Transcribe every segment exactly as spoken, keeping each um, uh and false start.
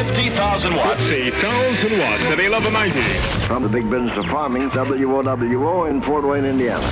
fifty thousand watts. fifty thousand watts at eleven ninety. From the big business of farming, W O W O in Fort Wayne, Indiana.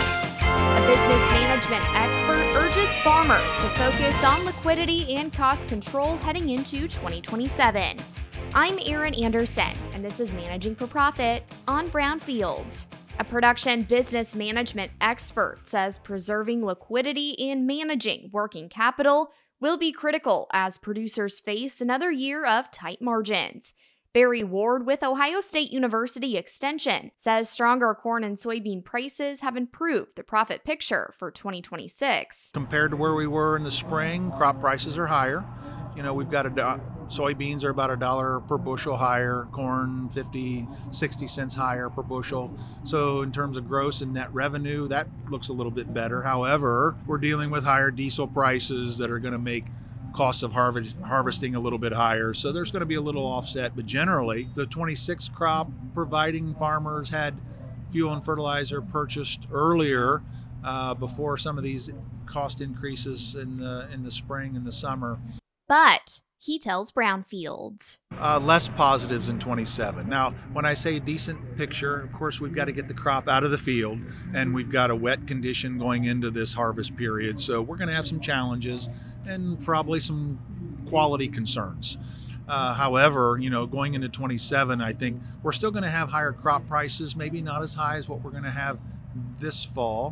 A business management expert urges farmers to focus on liquidity and cost control heading into twenty twenty-seven. I'm Erin Anderson, and this is Managing for Profit on Brownfield. A production business management expert says preserving liquidity and managing working capital will be critical as producers face another year of tight margins. Barry Ward with Ohio State University Extension says stronger corn and soybean prices have improved the profit picture for twenty twenty-six. Compared to where we were in the spring, crop prices are higher. You know, we've got a do- soybeans are about a dollar per bushel higher, corn fifty, sixty cents higher per bushel. So in terms of gross and net revenue, that looks a little bit better. However, we're dealing with higher diesel prices that are going to make costs of harvest, harvesting a little bit higher. So there's going to be a little offset. But generally, the twenty-six crop, providing farmers had fuel and fertilizer purchased earlier uh, before some of these cost increases in the in the spring and the summer. But he tells Brownfield. Uh, less positives in twenty-seven. Now, when I say decent picture, of course, we've got to get the crop out of the field, and we've got a wet condition going into this harvest period. So we're going to have some challenges and probably some quality concerns. Uh, however, you know, going into twenty-seven, I think we're still going to have higher crop prices, maybe not as high as what we're going to have this fall.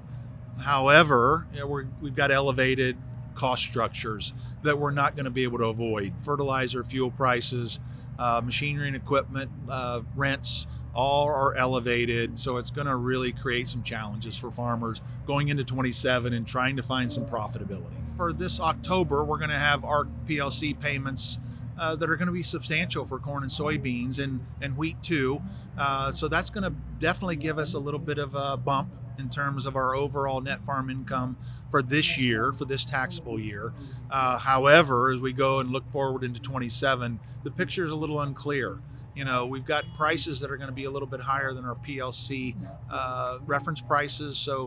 However, you know, we're, we've got elevated cost structures that we're not going to be able to avoid. Fertilizer, fuel prices, uh, machinery and equipment, uh, rents, all are elevated. So it's going to really create some challenges for farmers going into twenty-seven and trying to find some profitability. For this October, we're going to have our P L C payments uh, that are going to be substantial for corn and soybeans and, and wheat too. Uh, so that's going to definitely give us a little bit of a bump in terms of our overall net farm income for this year, for this taxable year. Uh, however, as we go and look forward into twenty-seven, the picture is a little unclear. You know, we've got prices that are going to be a little bit higher than our P L C uh, reference prices. So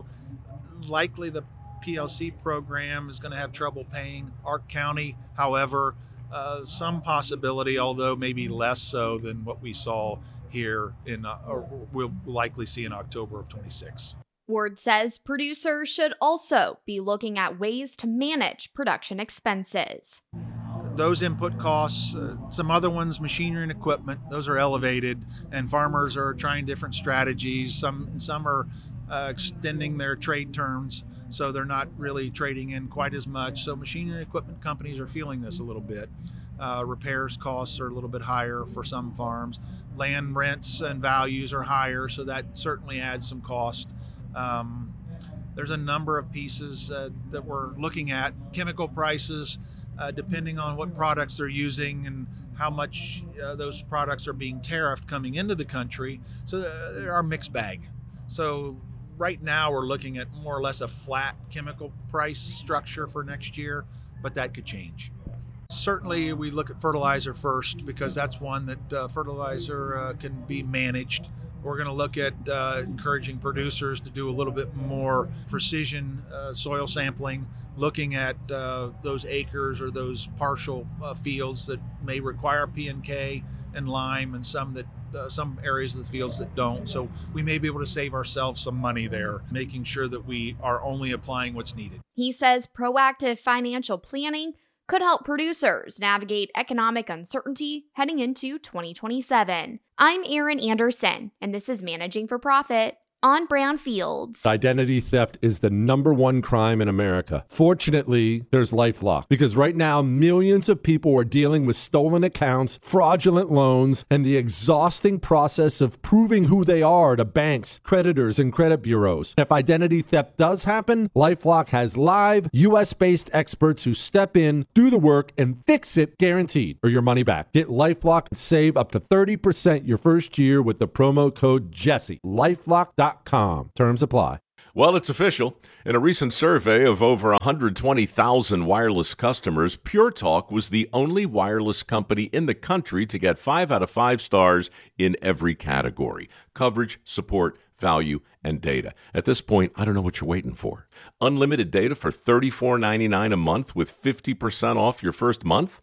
likely the P L C program is going to have trouble paying. Ark County, however, uh, some possibility, although maybe less so than what we saw here in, uh, or we'll likely see in October of twenty-six. Ward says producers should also be looking at ways to manage production expenses. Those input costs, uh, some other ones, machinery and equipment, those are elevated, and farmers are trying different strategies. Some some are uh, extending their trade terms, so they're not really trading in quite as much. So machinery and equipment companies are feeling this a little bit. Uh, repairs costs are a little bit higher for some farms. Land rents and values are higher, so that certainly adds some cost. Um, there's a number of pieces uh, that we're looking at. Chemical prices, uh, depending on what products they're using and how much uh, those products are being tariffed coming into the country. So uh, they're our mixed bag. So right now we're looking at more or less a flat chemical price structure for next year, but that could change. Certainly we look at fertilizer first because that's one that uh, fertilizer uh, can be managed. We're going to look at uh, encouraging producers to do a little bit more precision uh, soil sampling, looking at uh, those acres or those partial uh, fields that may require P and K and lime, and some that uh, some areas of the fields that don't. So we may be able to save ourselves some money there, making sure that we are only applying what's needed. He says proactive financial planning could help producers navigate economic uncertainty heading into twenty twenty-seven. I'm Erin Anderson, and this is Managing for Profit on Brownfield. Identity theft is the number one crime in America. Fortunately, there's LifeLock, because right now millions of people are dealing with stolen accounts, fraudulent loans, and the exhausting process of proving who they are to banks, creditors, and credit bureaus. If identity theft does happen, LifeLock has live U S-based experts who step in, do the work, and fix it guaranteed, or your money back. Get LifeLock and save up to thirty percent your first year with the promo code Jesse. LifeLock dot com. Terms apply. Well, it's official. In a recent survey of over one hundred twenty thousand wireless customers, Pure Talk was the only wireless company in the country to get five out of five stars in every category: coverage, support, value, and data. At this point, I don't know what you're waiting for. Unlimited data for thirty-four ninety-nine a month with fifty percent off your first month?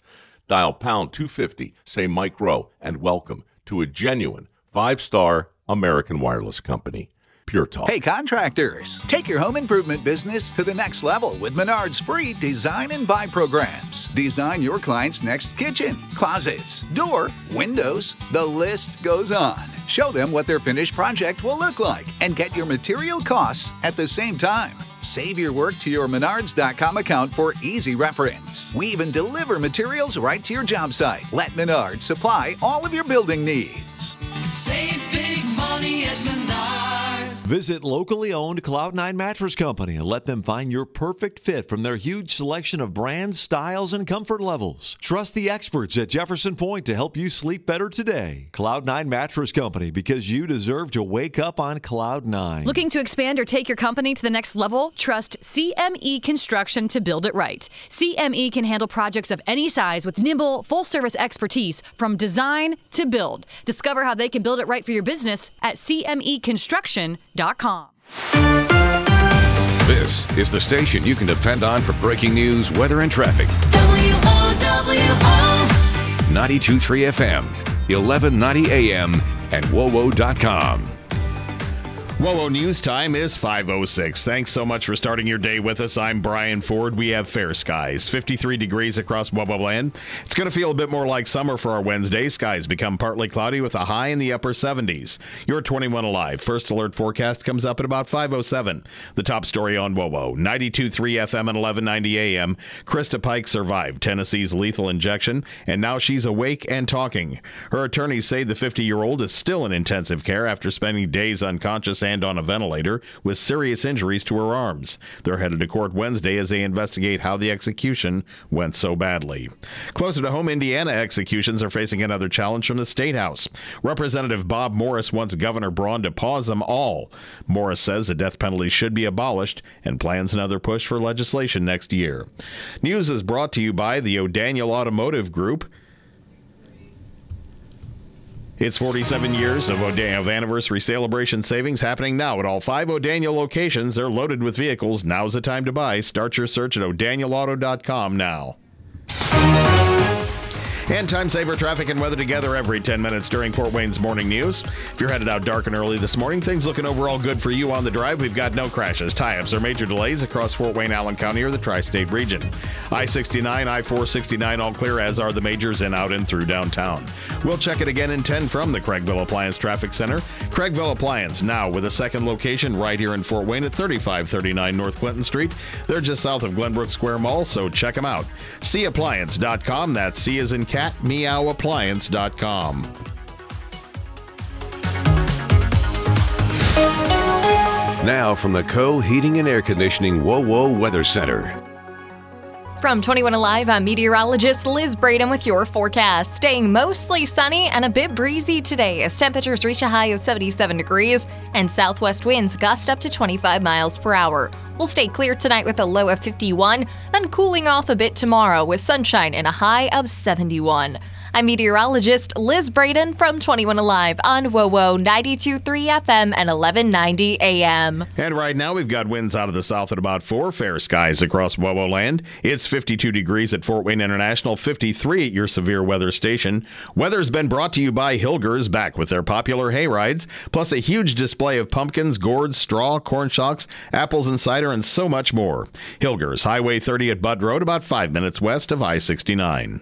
Dial pound two fifty, say Mike Rowe, and welcome to a genuine five-star American Wireless Company. Pure Talk. Hey, contractors, take your home improvement business to the next level with Menard's free design and buy programs. Design your client's next kitchen, closets, door, windows. The list goes on. Show them what their finished project will look like and get your material costs at the same time. Save your work to your Menards dot com account for easy reference. We even deliver materials right to your job site. Let Menards supply all of your building needs. Save big money at Menards. Visit locally owned Cloud nine Mattress Company and let them find your perfect fit from their huge selection of brands, styles, and comfort levels. Trust the experts at Jefferson Point to help you sleep better today. Cloud nine Mattress Company, because you deserve to wake up on Cloud nine. Looking to expand or take your company to the next level? Trust C M E Construction to build it right. C M E can handle projects of any size with nimble, full-service expertise from design to build. Discover how they can build it right for your business at C M E construction dot com. This is the station you can depend on for breaking news, weather, and traffic. W O W O ninety-two point three F M, eleven ninety A M, and W O W O dot com. W O W O News Time is five oh six. Thanks so much for starting your day with us. I'm Brian Ford. We have fair skies, fifty-three degrees across W O W O land. It's going to feel a bit more like summer for our Wednesday. Skies become partly cloudy with a high in the upper seventies. Your twenty-one Alive First Alert forecast comes up at about five oh seven. The top story on W O W O, ninety-two point three F M and eleven ninety A M. Krista Pike survived Tennessee's lethal injection, and now she's awake and talking. Her attorneys say the fifty-year-old is still in intensive care after spending days unconscious and on a ventilator with serious injuries to her arms. They're headed to court Wednesday as they investigate how the execution went so badly. Closer to home, Indiana executions are facing another challenge from the State House. Representative Bob Morris wants Governor Braun to pause them all. Morris says the death penalty should be abolished and plans another push for legislation next year. News is brought to you by the O'Daniel Automotive Group. It's forty-seven years of O'Daniel anniversary celebration savings happening now at all five O'Daniel locations. They're loaded with vehicles. Now's the time to buy. Start your search at O Daniel Auto dot com now. And time saver traffic and weather together every ten minutes during Fort Wayne's morning news. If you're headed out dark and early this morning, things looking overall good for you on the drive. We've got no crashes, tie-ups, or major delays across Fort Wayne, Allen County, or the tri-state region. I sixty-nine, I four sixty-nine all clear, as are the majors in, out, and through downtown. We'll check it again in ten from the Craigville Appliance Traffic Center. Craigville Appliance now with a second location right here in Fort Wayne at thirty-five thirty-nine North Clinton Street. They're just south of Glenbrook Square Mall, so check them out. C appliance dot com. That's C as in cat, meow appliance dot com. Now from the Co Heating and Air Conditioning W O W O Weather Center. From twenty-one Alive, I'm meteorologist Liz Braden with your forecast. Staying mostly sunny and a bit breezy today as temperatures reach a high of seventy-seven degrees and southwest winds gust up to twenty-five miles per hour. We'll stay clear tonight with a low of fifty-one, then cooling off a bit tomorrow with sunshine and a high of seventy-one. I'm meteorologist Liz Braden from twenty-one Alive on W O W O ninety-two point three F M and eleven ninety A M. And right now we've got winds out of the south at about four. Fair skies across W O W O land. It's fifty-two degrees at Fort Wayne International, fifty-three at your severe weather station. Weather's been brought to you by Hilgers, back with their popular hay rides, plus a huge display of pumpkins, gourds, straw, corn shocks, apples and cider, and so much more. Hilgers, Highway thirty at Budd Road, about five minutes west of I sixty-nine.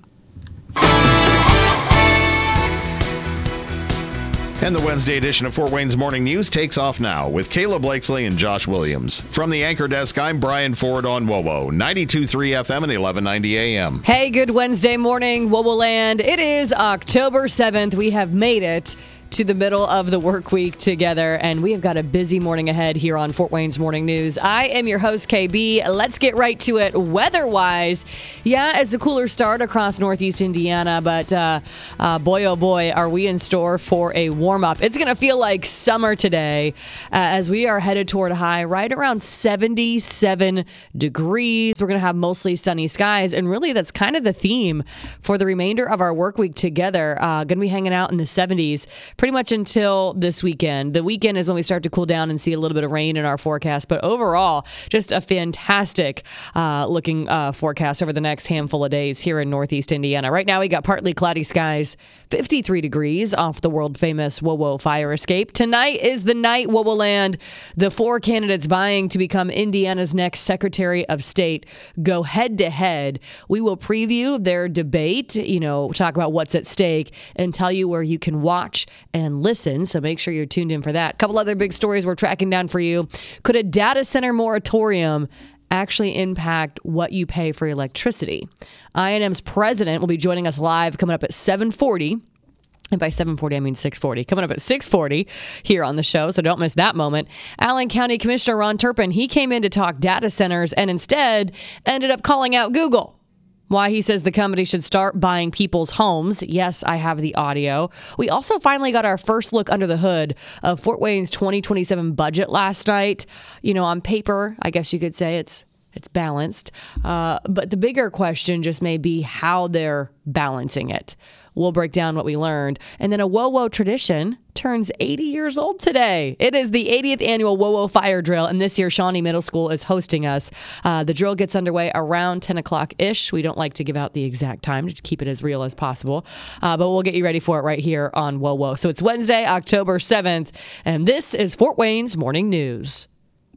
And the Wednesday edition of Fort Wayne's Morning News takes off now with Kayla Blakesley and Josh Williams. From the anchor desk, I'm Brian Ford on W O W O, ninety-two point three F M and eleven ninety A M. Hey, good Wednesday morning, W O W O land. It is October seventh. We have made it to the middle of the work week together, and we have got a busy morning ahead here on Fort Wayne's Morning News. I am your host, K B. Let's get right to it. Weather-wise, yeah, it's a cooler start across northeast Indiana, but uh, uh, boy, oh boy, are we in store for a warm-up. It's going to feel like summer today uh, as we are headed toward a high right around seventy-seven degrees. We're going to have mostly sunny skies, and really that's kind of the theme for the remainder of our work week together. Uh, going to be hanging out in the seventies pretty much until this weekend. The weekend is when we start to cool down and see a little bit of rain in our forecast. But overall, just a fantastic uh, looking uh, forecast over the next handful of days here in Northeast Indiana. Right now, we got partly cloudy skies, fifty-three degrees off the world famous WoWo fire escape. Tonight is the night, WoWo Land. The four candidates vying to become Indiana's next Secretary of State go head to head. We will preview their debate, you know, talk about what's at stake, and tell you where you can watch and listen. So make sure you're tuned in for that. A couple other big stories we're tracking down for you. Could a data center moratorium actually impact what you pay for electricity? I and M's president will be joining us live coming up at seven forty. And by seven forty, I mean six forty. Coming up at six forty here on the show, so don't miss that moment. Allen County Commissioner Ron Turpin, he came in to talk data centers and instead ended up calling out Google. Why he says the company should start buying people's homes. Yes, I have the audio. We also finally got our first look under the hood of Fort Wayne's twenty twenty-seven budget last night. You know, on paper, I guess you could say it's it's balanced. Uh, but the bigger question just may be how they're balancing it. We'll break down what we learned. And then a WoWo tradition turns eighty years old today. It is the eightieth annual WoWo Fire Drill, and this year Shawnee Middle School is hosting us. Uh, the drill gets underway around ten o'clock-ish. We don't like to give out the exact time to keep it as real as possible, uh, but we'll get you ready for it right here on WoWo. So it's Wednesday, October seventh, and this is Fort Wayne's Morning News.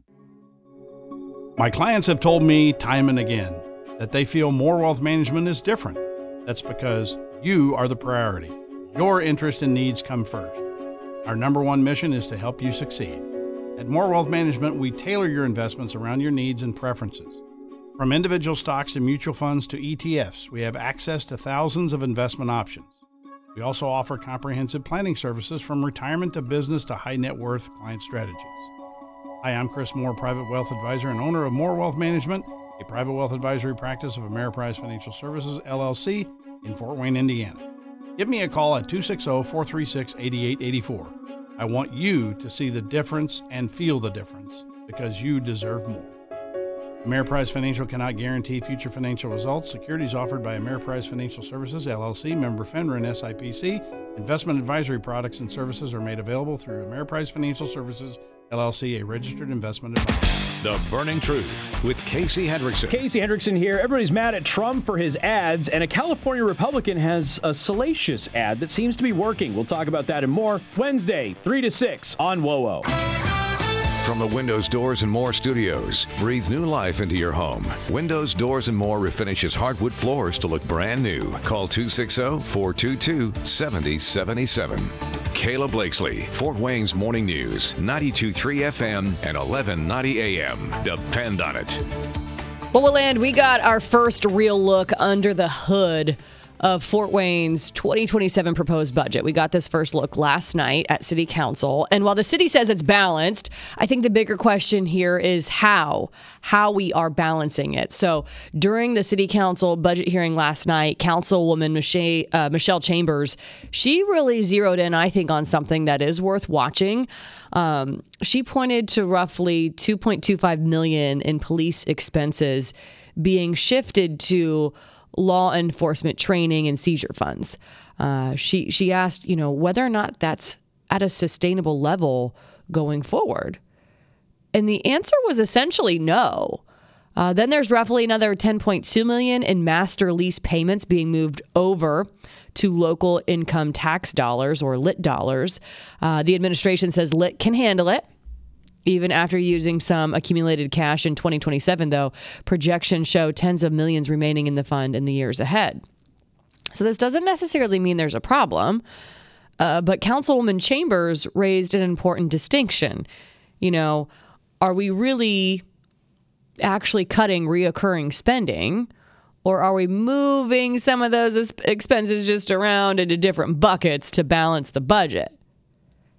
My clients have told me time and again that they feel More Wealth Management is different. That's because you are the priority. Your interest and needs come first. Our number one mission is to help you succeed. At More Wealth Management, we tailor your investments around your needs and preferences. From individual stocks to mutual funds to E T Fs, we have access to thousands of investment options. We also offer comprehensive planning services from retirement to business to high net worth client strategies. Hi, I'm Chris Moore, Private Wealth Advisor and owner of More Wealth Management, a private wealth advisory practice of Ameriprise Financial Services, L L C, in Fort Wayne, Indiana. Give me a call at two six zero, four three six, eight eight eight four. I want you to see the difference and feel the difference because you deserve more. Ameriprise Financial cannot guarantee future financial results. Securities offered by Ameriprise Financial Services, L L C, member FINRA and S I P C. Investment advisory products and services are made available through Ameriprise Financial Services, L L C, a registered investment advisor. The Burning Truth with Casey Hendrickson. Casey Hendrickson here. Everybody's mad at Trump for his ads, and a California Republican has a salacious ad that seems to be working. We'll talk about that and more Wednesday, three to six on WoWo. From the Windows, Doors, and More studios, breathe new life into your home. Windows, Doors, and More refinishes hardwood floors to look brand new. Call two six zero, four two two, seven zero seven seven. Kayla Blakesley, Fort Wayne's Morning News, ninety-two point three F M and eleven ninety A M. Depend on it. Well, we'll land. We got our first real look under the hood of Fort Wayne's twenty twenty-seven proposed budget. We got this first look last night at City Council. And while the city says it's balanced, I think the bigger question here is how, how we are balancing it. So during the City Council budget hearing last night, Councilwoman Michelle, uh, Michelle Chambers, she really zeroed in, I think, on something that is worth watching. Um, she pointed to roughly two point two five million dollars in police expenses being shifted to law enforcement training and seizure funds. Uh, she she asked, you know, whether or not that's at a sustainable level going forward. And the answer was essentially no. Uh, then there's roughly another ten point two million dollars in master lease payments being moved over to local income tax dollars or L I T dollars. Uh, the administration says L I T can handle it. Even after using some accumulated cash in twenty twenty-seven, though, projections show tens of millions remaining in the fund in the years ahead. So this doesn't necessarily mean there's a problem, uh, but Councilwoman Chambers raised an important distinction. You know, are we really actually cutting reoccurring spending, or are we moving some of those expenses just around into different buckets to balance the budget?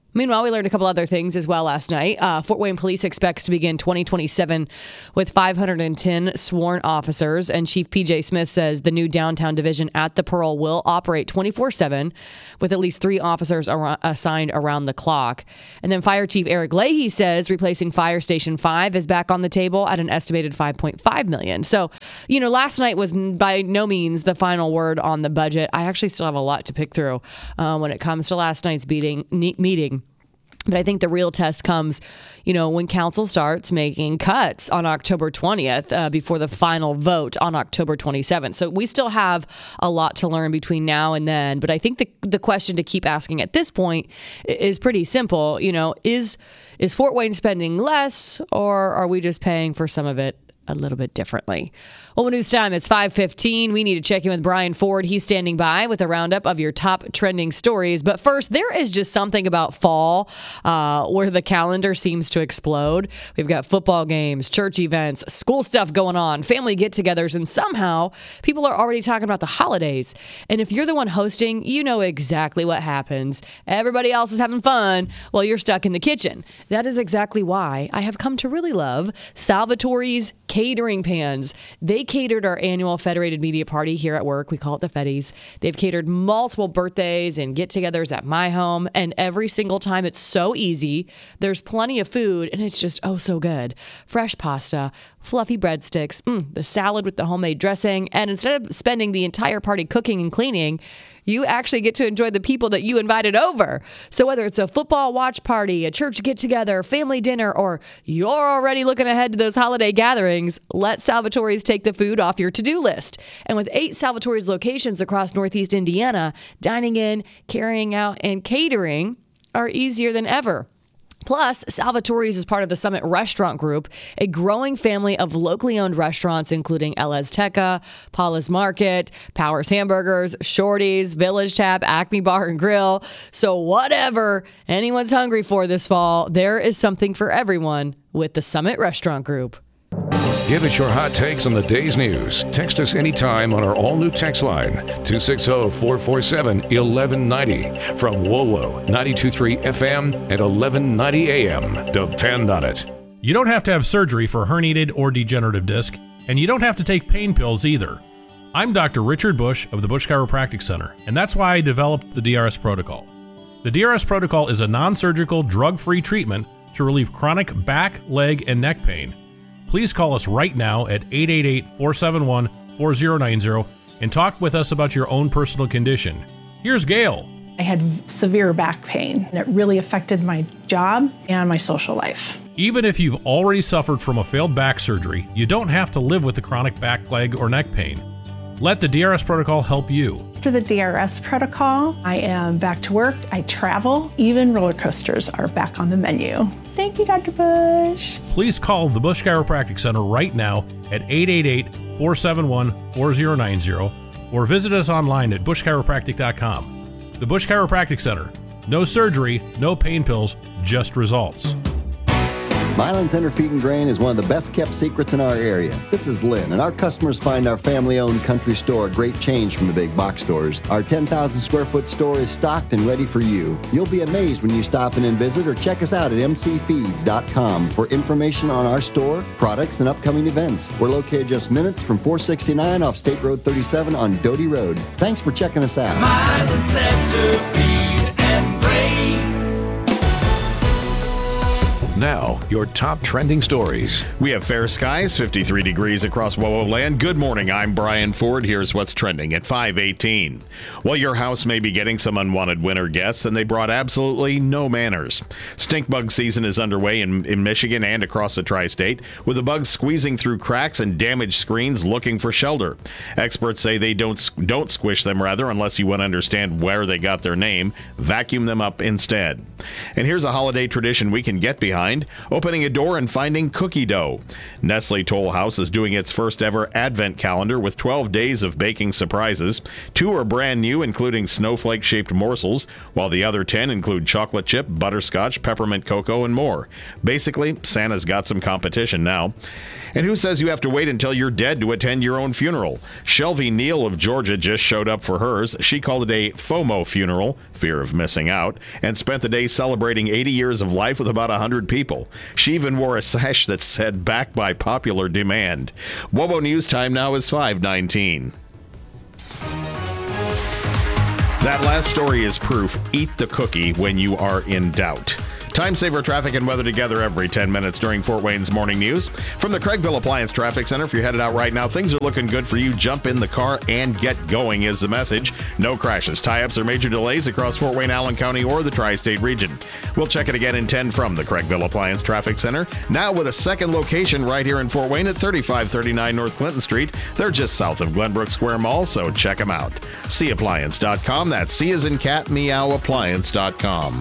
Meanwhile, we learned a couple other things as well last night. Uh, Fort Wayne Police expects to begin twenty twenty-seven with five hundred ten sworn officers, and Chief P J Smith says the new downtown division at the Pearl will operate twenty-four seven with at least three officers ar- assigned around the clock. And then Fire Chief Eric Leahy says replacing Fire Station five is back on the table at an estimated five point five million dollars. So, you know, last night was by no means the final word on the budget. I actually still have a lot to pick through uh, when it comes to last night's meeting. meeting. But I think the real test comes, you know, when council starts making cuts on October twentieth uh, before the final vote on October twenty-seventh. So we still have a lot to learn between now and then. But I think the the question to keep asking at this point is pretty simple. You know, is is Fort Wayne spending less, or are we just paying for some of it a little bit differently? Well, news time. It's five fifteen. We need to check in with Brian Ford. He's standing by with a roundup of your top trending stories. But first, there is just something about fall uh, where the calendar seems to explode. We've got football games, church events, school stuff going on, family get-togethers, and somehow people are already talking about the holidays. And if you're the one hosting, you know exactly what happens. Everybody else is having fun while you're stuck in the kitchen. That is exactly why I have come to really love Salvatore's catering pans. They catered our annual Federated Media Party here at work. We call it the Feddies. They've catered multiple birthdays and get-togethers at my home, and every single time it's so easy. There's plenty of food, and it's just oh so good. Fresh pasta, fluffy breadsticks, mm, the salad with the homemade dressing, and instead of spending the entire party cooking and cleaning, you actually get to enjoy the people that you invited over. So whether it's a football watch party, a church get-together, family dinner, or you're already looking ahead to those holiday gatherings, let Salvatore's take the food off your to-do list. And with eight Salvatore's locations across Northeast Indiana, dining in, carrying out, and catering are easier than ever. Plus, Salvatore's is part of the Summit Restaurant Group, a growing family of locally owned restaurants including El Azteca, Paula's Market, Powers Hamburgers, Shorty's, Village Tap, Acme Bar and Grill. So whatever anyone's hungry for this fall, there is something for everyone with the Summit Restaurant Group. Give us your hot takes on the day's news. Text us anytime on our all-new text line, two six zero, four four seven, one one nine zero. From W O W O, ninety-two point three F M and eleven ninety A M. Depend on it. You don't have to have surgery for herniated or degenerative disc, and you don't have to take pain pills either. I'm Doctor Richard Bush of the Bush Chiropractic Center, and that's why I developed the D R S Protocol. The D R S Protocol is a non-surgical, drug-free treatment to relieve chronic back, leg, and neck pain. Please call us right now at eight eight eight, four seven one, four zero nine zero and talk with us about your own personal condition. Here's Gail. I had severe back pain, and it really affected my job and my social life. Even if you've already suffered from a failed back surgery, you don't have to live with the chronic back, leg, or neck pain. Let the D R S Protocol help you. After the D R S Protocol, I am back to work, I travel, even roller coasters are back on the menu. Thank you, Doctor Bush. Please call the Bush Chiropractic Center right now at eight eight eight, four seven one, four zero nine zero or visit us online at bush chiropractic dot com. The Bush Chiropractic Center. No surgery, no pain pills, just results. Milan Center Feed and Grain is one of the best kept secrets in our area. This is Lynn, and our customers find our family-owned country store a great change from the big box stores. Our ten thousand square foot store is stocked and ready for you. You'll be amazed when you stop in and visit or check us out at m c feeds dot com for information on our store, products, and upcoming events. We're located just minutes from four sixty-nine off State Road thirty-seven on Doty Road. Thanks for checking us out. Milan Center Feed and Grain. Now, your top trending stories. We have fair skies, fifty-three degrees across W O W O land. Good morning, I'm Brian Ford. Here's what's trending at five eighteen. Well, your house may be getting some unwanted winter guests, and they brought absolutely no manners. Stink bug season is underway in, in Michigan and across the tri-state, with the bugs squeezing through cracks and damaged screens looking for shelter. Experts say they don't, don't squish them, rather, unless you want to understand where they got their name. Vacuum them up instead. And here's a holiday tradition we can get behind. find? Opening a door and finding cookie dough. Nestle Toll House is doing its first ever advent calendar with twelve days of baking surprises. Two are brand new, including snowflake-shaped morsels, while the other ten include chocolate chip, butterscotch, peppermint cocoa, and more. Basically, Santa's got some competition now. And who says you have to wait until you're dead to attend your own funeral? Shelby Neal of Georgia just showed up for hers. She called it a FOMO funeral, fear of missing out, and spent the day celebrating eighty years of life with about one hundred people. She even wore a sash that said, "Back by popular demand." WOBO News time now is five nineteen. That last story is proof. Eat the cookie when you are in doubt. Time saver traffic and weather together every ten minutes during Fort Wayne's Morning News. From the Craigville Appliance Traffic Center, if you're headed out right now, things are looking good for you. Jump in the car and get going is the message. No crashes, tie-ups, or major delays across Fort Wayne, Allen County, or the tri-state region. We'll check it again in ten from the Craigville Appliance Traffic Center. Now with a second location right here in Fort Wayne at thirty-five thirty-nine North Clinton Street. They're just south of Glenbrook Square Mall, so check them out. see appliance dot com. That's C as in cat, meow, appliance dot com.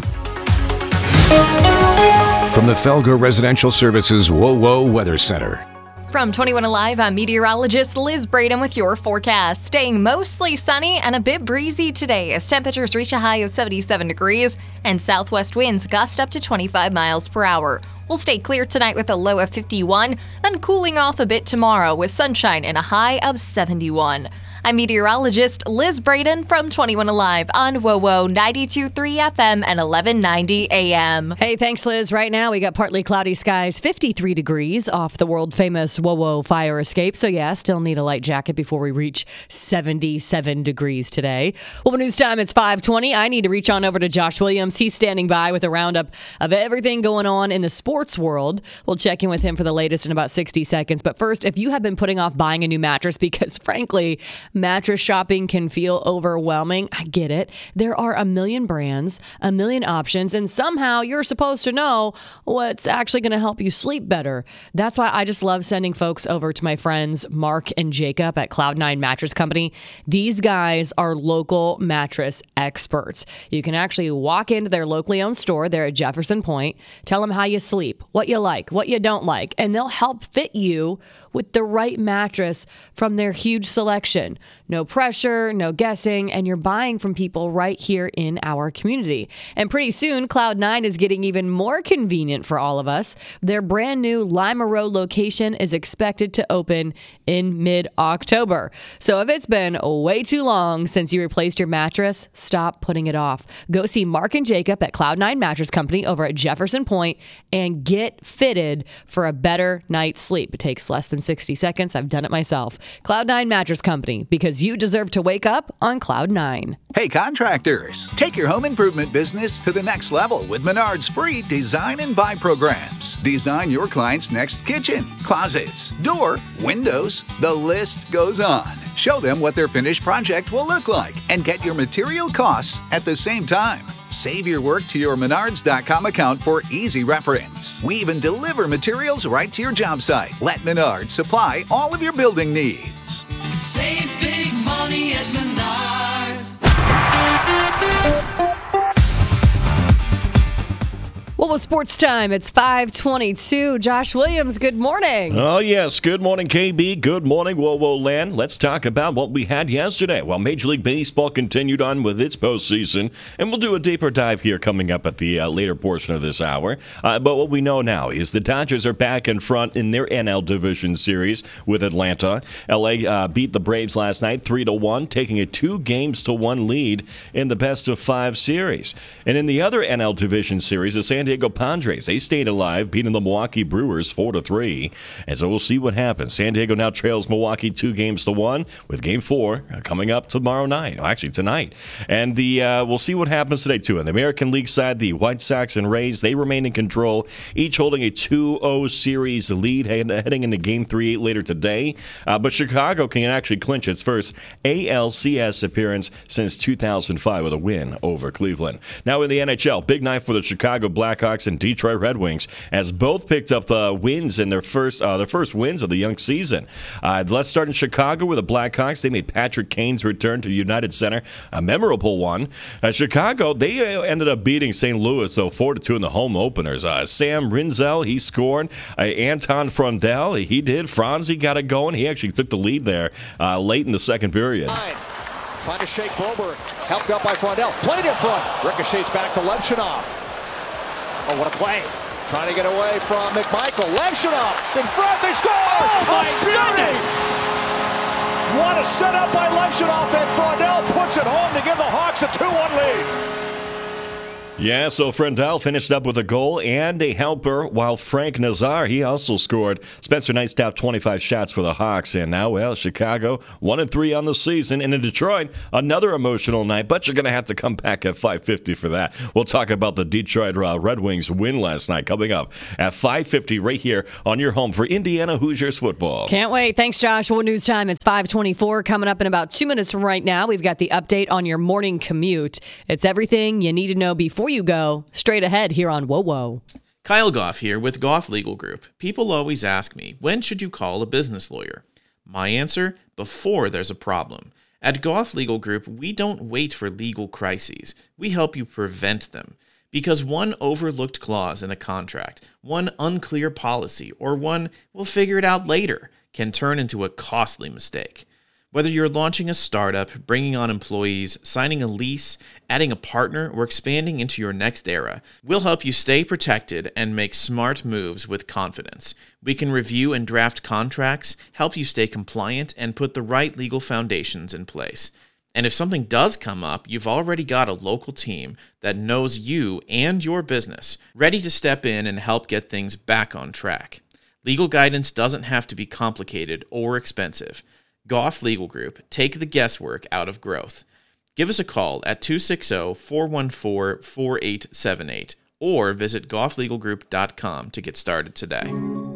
From the Felger Residential Services WOWO Weather Center. From twenty-one Alive, I'm meteorologist Liz Braden with your forecast. Staying mostly sunny and a bit breezy today as temperatures reach a high of seventy-seven degrees and southwest winds gust up to twenty-five miles per hour. We'll stay clear tonight with a low of fifty-one, then cooling off a bit tomorrow with sunshine and a high of seventy-one. I'm meteorologist Liz Braden from twenty-one Alive on WOWO ninety-two point three F M and eleven ninety A M. Hey, thanks, Liz. Right now, we got partly cloudy skies, fifty-three degrees off the world-famous WOWO fire escape. So, yeah, still need a light jacket before we reach seventy-seven degrees today. WOWO News time, it's five twenty. I need to reach on over to Josh Williams. He's standing by with a roundup of everything going on in the sports world. We'll check in with him for the latest in about sixty seconds. But first, if you have been putting off buying a new mattress because, frankly, mattress shopping can feel overwhelming, I get it. There are a million brands, a million options, and somehow you're supposed to know what's actually going to help you sleep better. That's why I just love sending folks over to my friends Mark and Jacob at Cloud nine Mattress Company. These guys are local mattress experts. You can actually walk into their locally owned store there at Jefferson Point, tell them how you sleep, what you like, what you don't like, and they'll help fit you with the right mattress from their huge selection. No pressure, no guessing, and you're buying from people right here in our community. And pretty soon, Cloud nine is getting even more convenient for all of us. Their brand new Lima Road location is expected to open in mid-October. So if it's been way too long since you replaced your mattress, stop putting it off. Go see Mark and Jacob at Cloud nine Mattress Company over at Jefferson Point and get fitted for a better night's sleep. It takes less than sixty seconds. I've done it myself. Cloud nine Mattress Company, because you deserve to wake up on Cloud nine. Hey, contractors, take your home improvement business to the next level with Menard's free Design and Buy programs. Design your client's next kitchen, closets, door, windows, the list goes on. Show them what their finished project will look like and get your material costs at the same time. Save your work to your Menards dot com account for easy reference. We even deliver materials right to your job site. Let Menards supply all of your building needs. Save big money at Menards. Well, with sports time, it's five twenty-two. Josh Williams, good morning. Oh, yes. Good morning, K B. Good morning, WOWO Land. Let's talk about what we had yesterday. Well, Major League Baseball continued on with its postseason, and we'll do a deeper dive here coming up at the uh, later portion of this hour. Uh, but what we know now is the Dodgers are back in front in their N L Division Series with Atlanta. L A uh, beat the Braves last night three to one, taking a two games to one lead in the best of five series. And in the other N L Division Series, the San Diego Padres, they stayed alive, beating the Milwaukee Brewers four to three. And so we'll see what happens. San Diego now trails Milwaukee two games to one, with game four coming up tomorrow night. Actually, tonight. And the uh, we'll see what happens today, too. On the American League side, the White Sox and Rays, they remain in control, each holding a two oh series lead heading into game three later today. Uh, but Chicago can actually clinch its first A L C S appearance since two thousand five with a win over Cleveland. Now in the N H L, big night for the Chicago Blackhawks. Blackhawks and Detroit Red Wings, as both picked up uh, wins in their first uh, their first wins of the young season. Uh, let's start in Chicago with the Blackhawks. They made Patrick Kane's return to United Center a memorable one. Uh, Chicago, they uh, ended up beating Saint Louis, though, four to two in the home openers. Uh, Sam Rinzel, he scored. Uh, Anton Frondel, he did. Franzi got it going. He actually took the lead there uh, late in the second period. Trying to shake Bober. Helped up by Frondel. Played in front. Ricochets back to Levshunov. Oh, what a play. Trying to get away from McMichael. Levshunov in front. They score! Oh, my goodness! What a setup by Levshunov, and Frondel puts it home to give the Hawks a two one lead. Yeah, so Frondel finished up with a goal and a helper, while Frank Nazar, he also scored. Spencer Knight tapped twenty-five shots for the Hawks, and now, well, Chicago, one and three on the season, and in Detroit, another emotional night, but you're going to have to come back at five fifty for that. We'll talk about the Detroit uh, Red Wings win last night coming up at five fifty right here on your home for Indiana Hoosiers football. Can't wait. Thanks, Josh. Well, news time. It's five twenty-four. Coming up in about two minutes from right now, we've got the update on your morning commute. It's everything you need to know before you go. Straight ahead here on Whoa Whoa. Kyle Goff here with Goff Legal Group. People always ask me, when should you call a business lawyer? My answer, before there's a problem. At Goff Legal Group, we don't wait for legal crises. We help you prevent them. Because one overlooked clause in a contract, one unclear policy, or one we'll figure it out later can turn into a costly mistake. Whether you're launching a startup, bringing on employees, signing a lease, adding a partner, or expanding into your next era, we'll help you stay protected and make smart moves with confidence. We can review and draft contracts, help you stay compliant, and put the right legal foundations in place. And if something does come up, you've already got a local team that knows you and your business, ready to step in and help get things back on track. Legal guidance doesn't have to be complicated or expensive. Goff Legal Group, take the guesswork out of growth. Give us a call at two six zero, four one four, four eight seven eight or visit goff legal group dot com to get started today.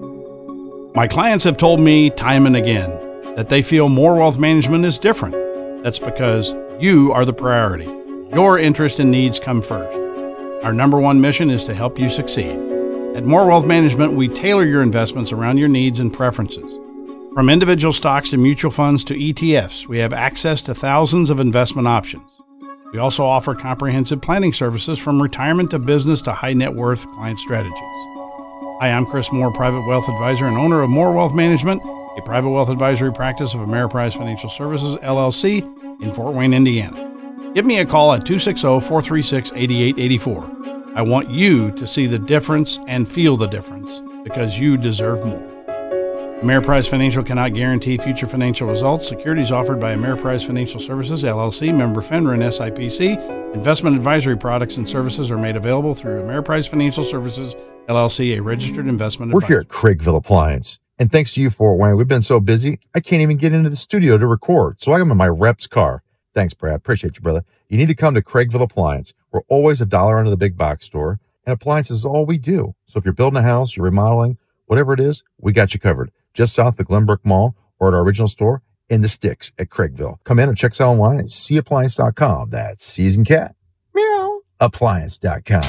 My clients have told me time and again that they feel More Wealth Management is different. That's because you are the priority. Your interest and needs come first. Our number one mission is to help you succeed. At More Wealth Management, we tailor your investments around your needs and preferences. From individual stocks to mutual funds to E T Fs, we have access to thousands of investment options. We also offer comprehensive planning services from retirement to business to high net worth client strategies. Hi, I'm Chris Moore, Private Wealth Advisor and owner of More Wealth Management, a private wealth advisory practice of Ameriprise Financial Services, L L C, in Fort Wayne, Indiana. Give me a call at two six zero, four three six, eight eight eight four. I want you to see the difference and feel the difference because you deserve more. Ameriprise Financial cannot guarantee future financial results. Securities offered by Ameriprise Financial Services, L L C, member FINRA and S I P C. Investment advisory products and services are made available through Ameriprise Financial Services, L L C, a registered investment We're advisor. here at Craigville Appliance. And thanks to you, Fort Wayne, we've been so busy, I can't even get into the studio to record. So I'm in my rep's car. Thanks, Brad. Appreciate you, brother. You need to come to Craigville Appliance. We're always a dollar under the big box store, and appliances is all we do. So if you're building a house, you're remodeling, whatever it is, we got you covered. Just south of the Glenbrook Mall or at our original store in the sticks at Craigville. Come in and check us out online at c appliance dot com. That's C as in cat. Meow. Appliance dot com.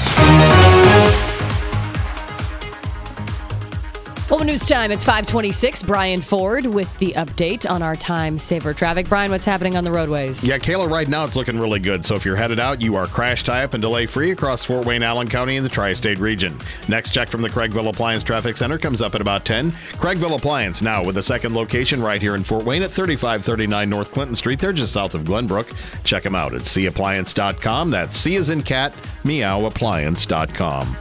Well, news time. It's five twenty-six. Brian Ford with the update on our time saver traffic. Brian, what's happening on the roadways? Yeah, Kayla, right now it's looking really good. So if you're headed out, you are crash tie-up and delay-free across Fort Wayne, Allen County, and the tri-state region. Next check from the Craigville Appliance Traffic Center comes up at about ten. Craigville Appliance now with a second location right here in Fort Wayne at thirty-five thirty-nine North Clinton Street. They're just south of Glenbrook. Check them out at c appliance dot com. That's C as in cat, meow appliance dot com.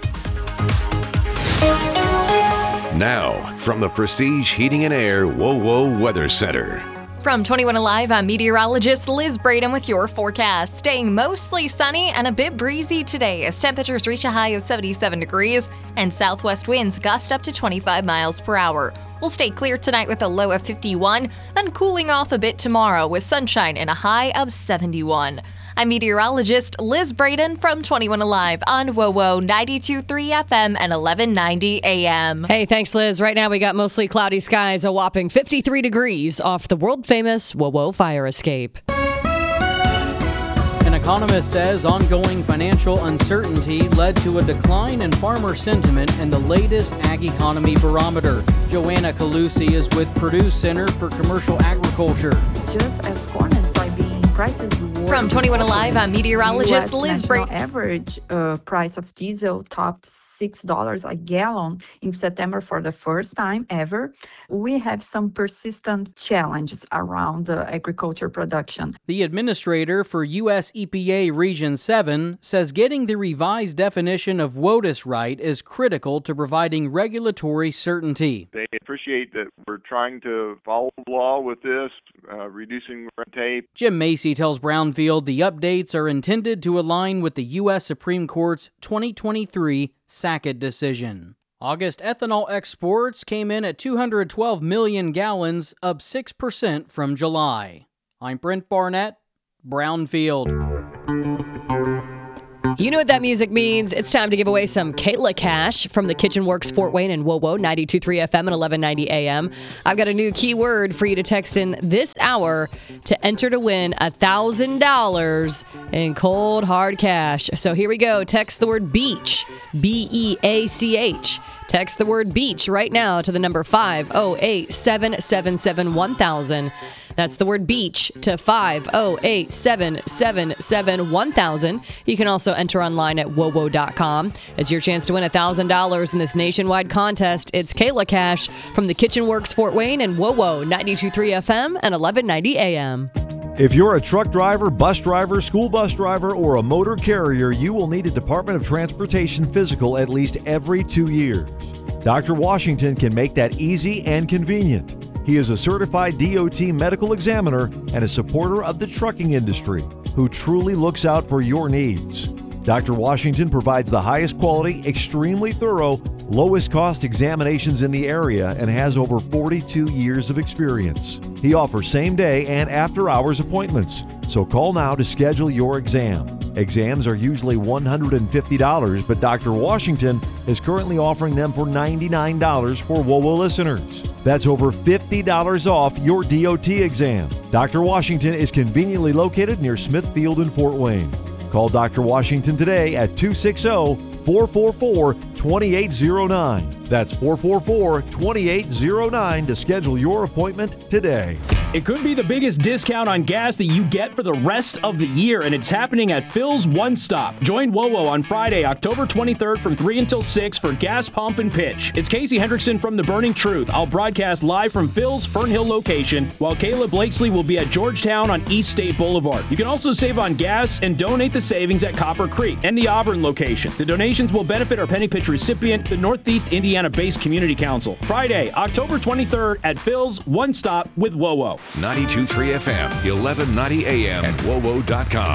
Now, from the Prestige Heating and Air Whoa Whoa Weather Center. From twenty-one Alive, I'm meteorologist Liz Braden with your forecast. Staying mostly sunny and a bit breezy today as temperatures reach a high of seventy-seven degrees and southwest winds gust up to twenty-five miles per hour. We'll stay clear tonight with a low of fifty-one, then cooling off a bit tomorrow with sunshine and a high of seventy-one. I'm meteorologist Liz Braden from twenty-one Alive on Whoa Whoa ninety-two point three F M and eleven ninety A M. Hey, thanks, Liz. Right now we got mostly cloudy skies, a whopping fifty-three degrees off the world-famous Whoa Whoa fire escape. And a economist says ongoing financial uncertainty led to a decline in farmer sentiment in the latest Ag Economy Barometer. Joanna Calusi is with Purdue Center for Commercial Agriculture. Just as corn and soybean prices were From twenty-one Alive, I'm meteorologist U S Liz national Brady. average uh, price of diesel topped six dollars a gallon in September for the first time ever. We have some persistent challenges around uh, agriculture production. The administrator for U S E P A Region seven says getting the revised definition of WOTUS right is critical to providing regulatory certainty. They appreciate that we're trying to follow the law with this, uh, reducing red tape. Jim Macy tells Brownfield the updates are intended to align with the U S Supreme Court's twenty twenty-three Sackett decision. August ethanol exports came in at two hundred twelve million gallons, up six percent from July. I'm Brent Barnett, Brownfield. You know what that music means. It's time to give away some Kayla cash from the Kitchen Works Fort Wayne and WoWo, ninety-two point three F M and eleven ninety A M. I've got a new keyword for you to text in this hour to enter to win one thousand dollars in cold, hard cash. So here we go. Text the word beach, B E A C H. Text the word beach right now to the number five oh eight, seven seven seven, one thousand. That's the word beach to five oh eight, seven seven seven, one thousand. You can also enter online at wowo dot com. It's your chance to win one thousand dollars in this nationwide contest. It's Kayla Cash from the Kitchen Works Fort Wayne and WoWo, ninety-two point three F M and eleven ninety A M. If you're a truck driver, bus driver, school bus driver, or a motor carrier, you will need a Department of Transportation physical at least every two years. Doctor Washington can make that easy and convenient. He is a certified D O T medical examiner and a supporter of the trucking industry who truly looks out for your needs. Doctor Washington provides the highest quality, extremely thorough, lowest cost examinations in the area and has over forty-two years of experience. He offers same-day and after-hours appointments, so call now to schedule your exam. Exams are usually one hundred fifty dollars, but Doctor Washington is currently offering them for ninety-nine dollars for WoWo listeners. That's over fifty dollars off your D O T exam. Doctor Washington is conveniently located near Smithfield in Fort Wayne. Call Doctor Washington today at two six zero, four four four, two eight zero nine. That's four four four, two eight zero nine to schedule your appointment today. It could be the biggest discount on gas that you get for the rest of the year, and it's happening at Phil's One Stop. Join WoWo on Friday, October twenty-third from three until six for Gas Pump and Pitch. It's Casey Hendrickson from The Burning Truth. I'll broadcast live from Phil's Fern Hill location, while Kayla Blakesley will be at Georgetown on East State Boulevard. You can also save on gas and donate the savings at Copper Creek and the Auburn location. The donations will benefit our Penny Pitch recipient, the Northeast Indiana-based Community Council. Friday, October twenty-third at Phil's One Stop with WoWo. ninety-two point three F M, eleven ninety A M, and wowo dot com.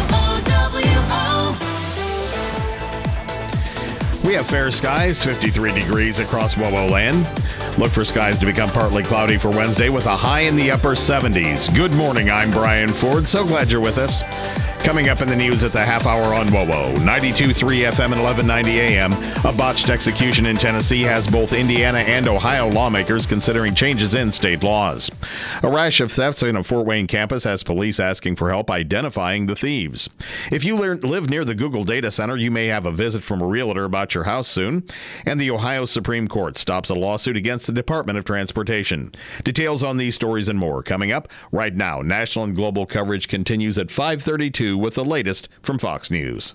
We have fair skies, fifty-three degrees across WoWo land. Look for skies to become partly cloudy for Wednesday with a high in the upper seventies. Good morning, I'm Brian Ford. So glad you're with us. Coming up in the news at the half hour on WoWo, ninety-two point three F M and eleven ninety A M. A botched execution in Tennessee has both Indiana and Ohio lawmakers considering changes in state laws. A rash of thefts in a Fort Wayne campus has police asking for help identifying the thieves. If you live near the Google Data Center, you may have a visit from a realtor about your house soon. And the Ohio Supreme Court stops a lawsuit against the Department of Transportation. Details on these stories and more coming up right now. National and global coverage continues at five thirty-two with the latest from Fox News.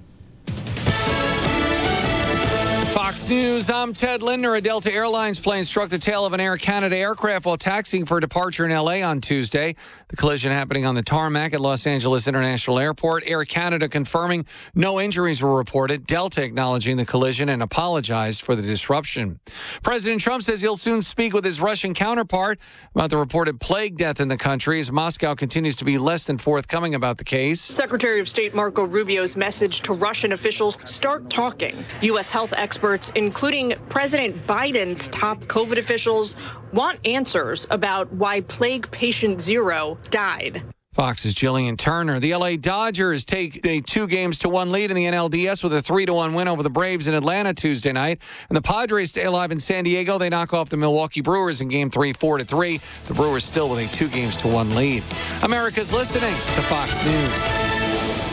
Fox News, I'm Ted Lindner. A Delta Airlines plane struck the tail of an Air Canada aircraft while taxiing for departure in L A on Tuesday. The collision happening on the tarmac at Los Angeles International Airport. Air Canada confirming no injuries were reported. Delta acknowledging the collision and apologized for the disruption. President Trump says he'll soon speak with his Russian counterpart about the reported plague death in the country as Moscow continues to be less than forthcoming about the case. Secretary of State Marco Rubio's message to Russian officials: start talking. U S health experts, including President Biden's top COVID officials, want answers about why plague patient zero died. Fox's Jillian Turner. The L A Dodgers take a two games to one lead in the N L D S with a three to one win over the Braves in Atlanta Tuesday night. And the Padres stay alive in San Diego. They knock off the Milwaukee Brewers in game three, four to three. The Brewers still with a two games to one lead. America's listening to Fox News.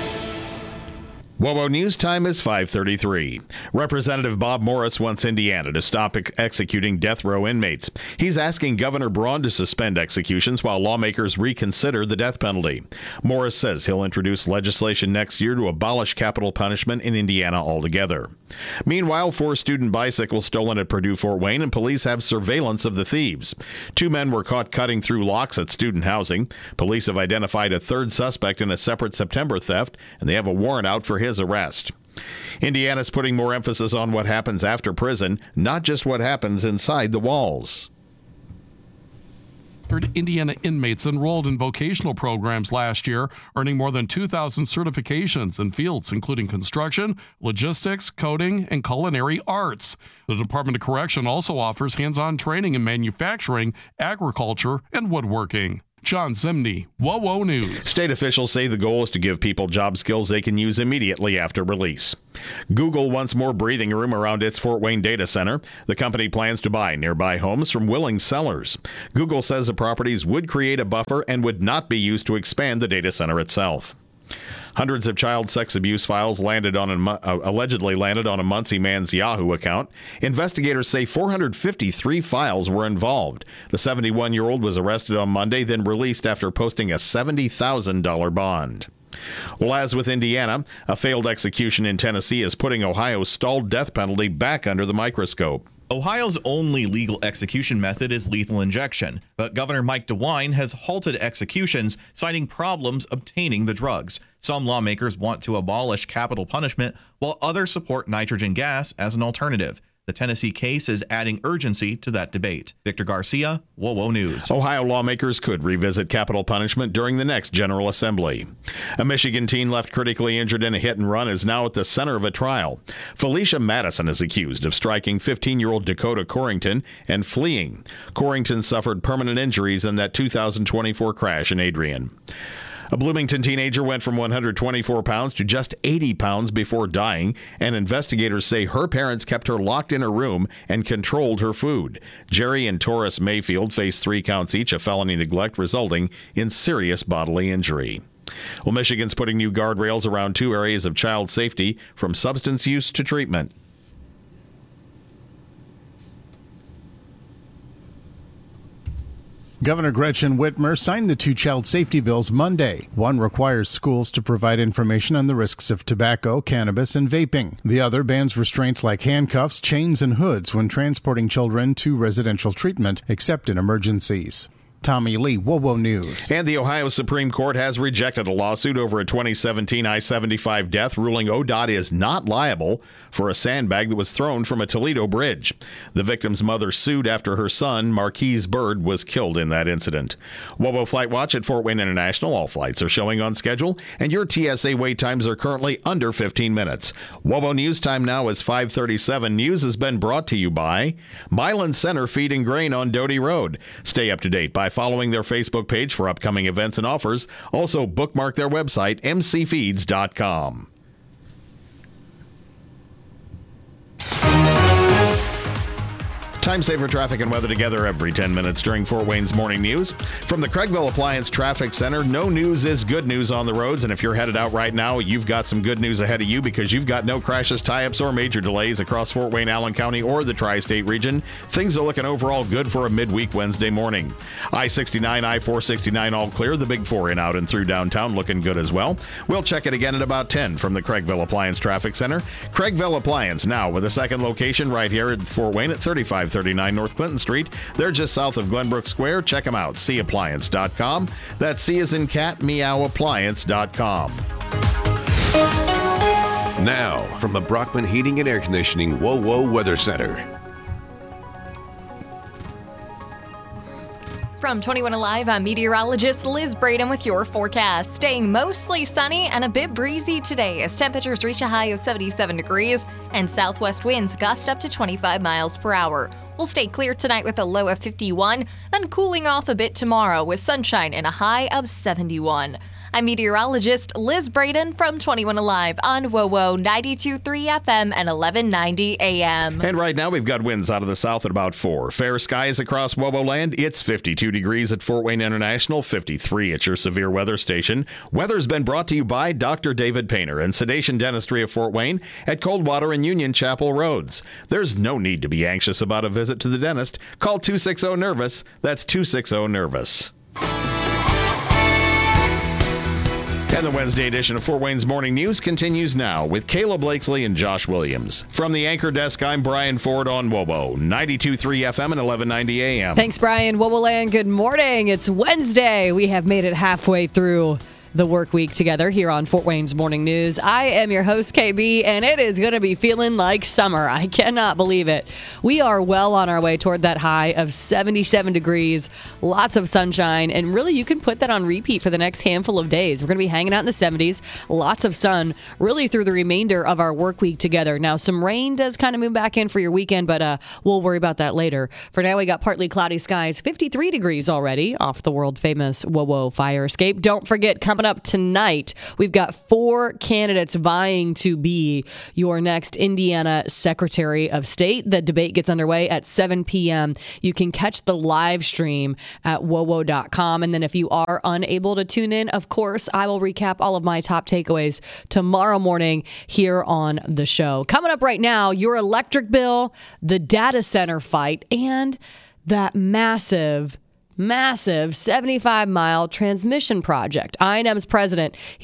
WOWO News Time is five thirty-three. Representative Bob Morris wants Indiana to stop ex- executing death row inmates. He's asking Governor Braun to suspend executions while lawmakers reconsider the death penalty. Morris says he'll introduce legislation next year to abolish capital punishment in Indiana altogether. Meanwhile, four student bicycles stolen at Purdue Fort Wayne, and police have surveillance of the thieves. Two men were caught cutting through locks at student housing. Police have identified a third suspect in a separate September theft, and they have a warrant out for his arrest. Indiana's putting more emphasis on what happens after prison, not just what happens inside the walls. Indiana inmates enrolled in vocational programs last year, earning more than two thousand certifications in fields including construction, logistics, coding, and culinary arts. The Department of Correction also offers hands-on training in manufacturing, agriculture, and woodworking. John Zimney, WOWO News. State officials say the goal is to give people job skills they can use immediately after release. Google wants more breathing room around its Fort Wayne data center. The company plans to buy nearby homes from willing sellers. Google says the properties would create a buffer and would not be used to expand the data center itself. Hundreds of child sex abuse files landed on a, uh, allegedly landed on a Muncie man's Yahoo account. Investigators say four hundred fifty-three files were involved. The seventy-one-year-old was arrested on Monday, then released after posting a seventy thousand dollars bond. Well, as with Indiana, a failed execution in Tennessee is putting Ohio's stalled death penalty back under the microscope. Ohio's only legal execution method is lethal injection, but Governor Mike DeWine has halted executions, citing problems obtaining the drugs. Some lawmakers want to abolish capital punishment, while others support nitrogen gas as an alternative. The Tennessee case is adding urgency to that debate. Victor Garcia, WOWO News. Ohio lawmakers could revisit capital punishment during the next General Assembly. A Michigan teen left critically injured in a hit and run is now at the center of a trial. Felicia Madison is accused of striking fifteen-year-old Dakota Corrington and fleeing. Corrington suffered permanent injuries in that two thousand twenty-four crash in Adrian. A Bloomington teenager went from one hundred twenty-four pounds to just eighty pounds before dying, and investigators say her parents kept her locked in a room and controlled her food. Jerry and Taurus Mayfield face three counts each of felony neglect, resulting in serious bodily injury. Well, Michigan's putting new guardrails around two areas of child safety, from substance use to treatment. Governor Gretchen Whitmer signed the two child safety bills Monday. One requires schools to provide information on the risks of tobacco, cannabis, and vaping. The other bans restraints like handcuffs, chains, and hoods when transporting children to residential treatment, except in emergencies. Tommy Lee, WOWO News. And the Ohio Supreme Court has rejected a lawsuit over a twenty seventeen I seventy-five death, ruling O D O T is not liable for a sandbag that was thrown from a Toledo bridge. The victim's mother sued after her son, Marquise Bird, was killed in that incident. WOWO Flight Watch at Fort Wayne International. All flights are showing on schedule, and your T S A wait times are currently under fifteen minutes. WOWO News time now is five thirty-seven. News has been brought to you by Milan Center Feed and Grain on Doty Road. Stay up to date by following their Facebook page for upcoming events and offers. Also, bookmark their website, m c feeds dot com. Time saver traffic and weather together every ten minutes during Fort Wayne's morning news. From the Craigville Appliance Traffic Center, no news is good news on the roads. And if you're headed out right now, you've got some good news ahead of you, because you've got no crashes, tie-ups, or major delays across Fort Wayne, Allen County, or the tri-state region. Things are looking overall good for a midweek Wednesday morning. I sixty-nine, I four sixty-nine all clear. The Big Four in, out, and through downtown looking good as well. We'll check it again at about ten from the Craigville Appliance Traffic Center. Craigville Appliance now with a second location right here at Fort Wayne at thirty-five thirty-nine North Clinton Street. They're just south of Glenbrook Square. Check them out, c appliance dot com. That's C as in cat, meow appliance dot com. Now, from the Brockman Heating and Air Conditioning WOWO Weather Center. From twenty-one Alive, I'm meteorologist Liz Braden with your forecast. Staying mostly sunny and a bit breezy today as temperatures reach a high of seventy-seven degrees and southwest winds gust up to twenty-five miles per hour. We'll stay clear tonight with a low of fifty-one, then cooling off a bit tomorrow with sunshine and a high of seventy-one. I'm meteorologist Liz Braden from twenty-one Alive on WOWO ninety-two point three F M and eleven ninety A M. And right now we've got winds out of the south at about four. Fair skies across WOWO land. It's fifty-two degrees at Fort Wayne International, fifty-three at your severe weather station. Weather's been brought to you by Doctor David Painter and Sedation Dentistry of Fort Wayne at Coldwater and Union Chapel Roads. There's no need to be anxious about a visit to the dentist. Call two six zero nervous. That's two six zero nervous. And the Wednesday edition of Fort Wayne's Morning News continues now with Kayla Blakesley and Josh Williams. From the anchor desk, I'm Brian Ford on WOWO, ninety-two point three F M and eleven ninety A M. Thanks, Brian. WOWO Land, good morning. It's Wednesday. We have made it halfway through the work week together here on Fort Wayne's Morning News. I am your host, K B, and it is going to be feeling like summer. I cannot believe it. We are well on our way toward that high of seventy-seven degrees, lots of sunshine, and really you can put that on repeat for the next handful of days. We're going to be hanging out in the seventies, lots of sun, really through the remainder of our work week together. Now, some rain does kind of move back in for your weekend, but uh, we'll worry about that later. For now, we got partly cloudy skies, fifty-three degrees already off the world-famous WOWO fire escape. Don't forget, coming up tonight, we've got four candidates vying to be your next Indiana Secretary of State. The debate gets underway at seven p.m. You can catch the live stream at wowo dot com. And then if you are unable to tune in, of course, I will recap all of my top takeaways tomorrow morning here on the show. Coming up right now, your electric bill, the data center fight, and that massive massive seventy-five mile transmission project. I N M's president, he